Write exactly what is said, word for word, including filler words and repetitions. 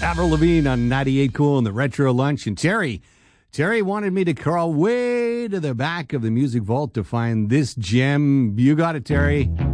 Avril Lavigne on ninety-eight Cool and the Retro Lunch. And Terry, Terry wanted me to crawl way to the back of the music vault to find this gem. You got it, Terry.